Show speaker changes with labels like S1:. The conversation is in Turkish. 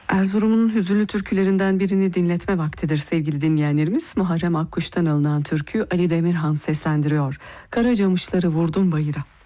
S1: Erzurum'un hüzünlü türkülerinden birini dinletme vaktidir sevgili dinleyenlerimiz. Muharrem Akkuş'tan alınan türkü Ali Demirhan seslendiriyor. Karacamışları vurdum bayıra.